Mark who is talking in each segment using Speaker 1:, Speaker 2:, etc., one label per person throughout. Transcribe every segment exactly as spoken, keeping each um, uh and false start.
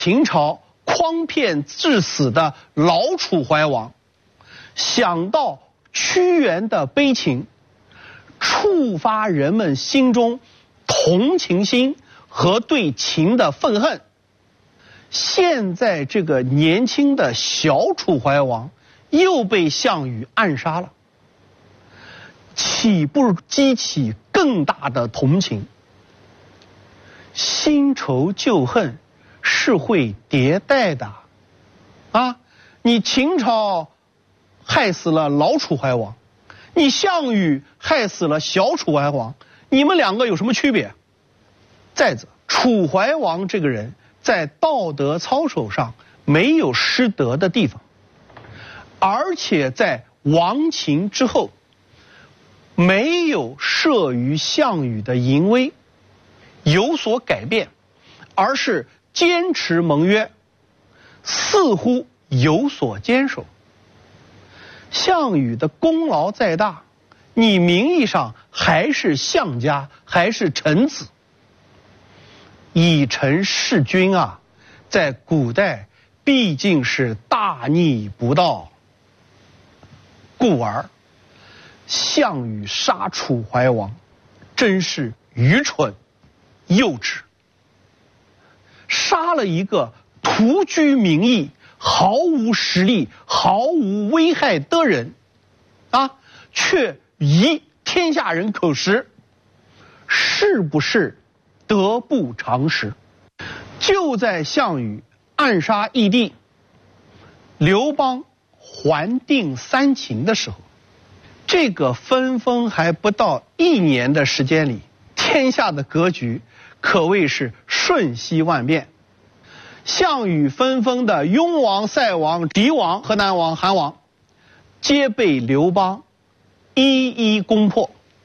Speaker 1: 秦朝诓骗致死的老楚怀王，想到屈原的悲情，触发人们心中同情心和对秦的愤恨。现在这个年轻的小楚怀王又被项羽暗杀了，岂不激起更大的同情？新仇旧恨是会迭代的啊！你秦朝害死了老楚怀王，你项羽害死了小楚怀王，你们两个有什么区别？再者，楚怀王这个人在道德操守上没有失德的地方，而且在亡秦之后没有慑于项羽的淫威有所改变，而是坚持盟约，似乎有所坚守。项羽的功劳再大，你名义上还是项家，还是臣子。以臣弑君啊，在古代毕竟是大逆不道，故而项羽杀楚怀王真是愚蠢幼稚，杀了一个徒居名义、毫无实力、毫无危害的人啊，却贻天下人口实，是不是得不偿失？就在项羽暗杀义帝，刘邦还定三秦的时候，这个分封还不到一年的时间里，天下的格局可谓是瞬息万变。项羽分封的雍王、塞王、狄王、河南王、韩王，皆被刘邦一一攻破。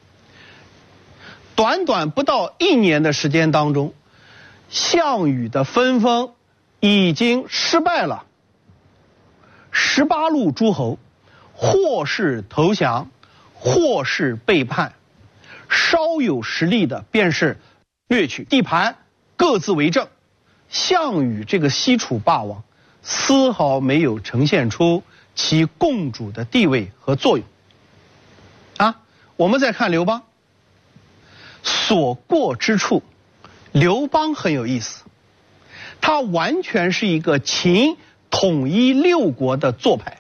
Speaker 1: 短短不到一年的时间当中，项羽的分封已经失败了。十八路诸侯或是投降，或是背叛，稍有实力的便是掠取地盘，各自为政。项羽这个西楚霸王丝毫没有呈现出其共主的地位和作用啊。我们再看刘邦所过之处，刘邦很有意思，他完全是一个秦统一六国的做派，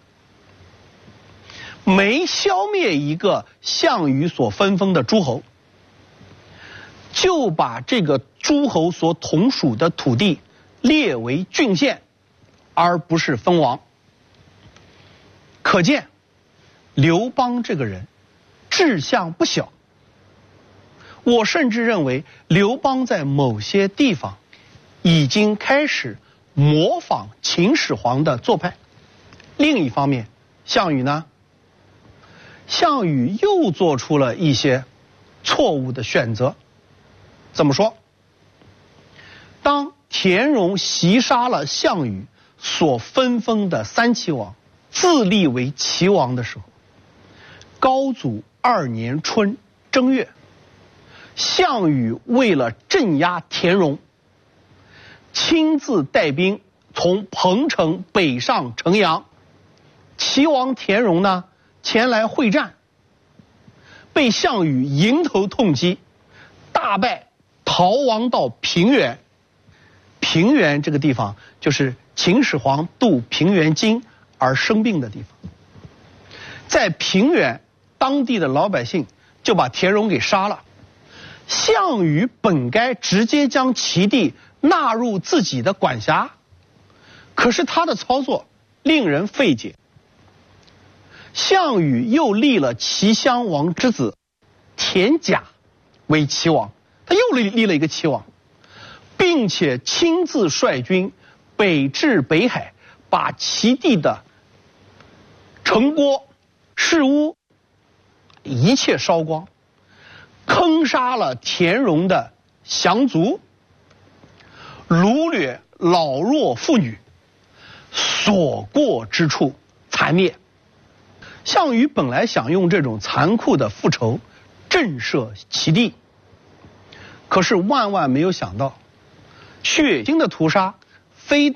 Speaker 1: 没消灭一个项羽所分封的诸侯，就把这个诸侯所统属的土地列为郡县，而不是封王。可见刘邦这个人志向不小。我甚至认为刘邦在某些地方已经开始模仿秦始皇的做派。另一方面，项羽呢？项羽又做出了一些错误的选择。怎么说？当田荣袭杀了项羽所分封的三齐王，自立为齐王的时候，高祖二年春正月，项羽为了镇压田荣，亲自带兵从彭城北上城阳。齐王田荣呢，前来会战，被项羽迎头痛击，大败，逃亡到平原。平原这个地方就是秦始皇渡平原津而生病的地方。在平原，当地的老百姓就把田荣给杀了。项羽本该直接将齐地纳入自己的管辖，可是他的操作令人费解。项羽又立了齐襄王之子田甲为齐王，他又立立了一个齐王，并且亲自率军北至北海，把齐地的城郭、市屋一切烧光，坑杀了田荣的降族，掳掠老弱妇女，所过之处残灭。项羽本来想用这种残酷的复仇震慑齐地，可是万万没有想到，血腥的屠杀非